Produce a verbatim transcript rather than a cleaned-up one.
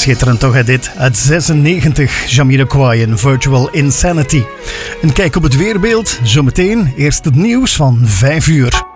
Schitterend toch, hè, dit? Uit zesennegentig, Jamiroquai en Virtual Insanity. Een kijk op het weerbeeld, zometeen eerst het nieuws van vijf uur.